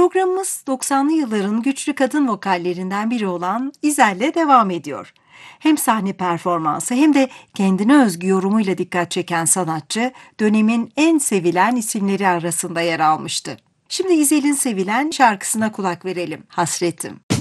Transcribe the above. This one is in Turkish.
Programımız 90'lı yılların güçlü kadın vokallerinden biri olan İzel'le devam ediyor. Hem sahne performansı hem de kendine özgü yorumuyla dikkat çeken sanatçı dönemin en sevilen isimleri arasında yer almıştı. Şimdi İzel'in sevilen şarkısına kulak verelim. Hasretim.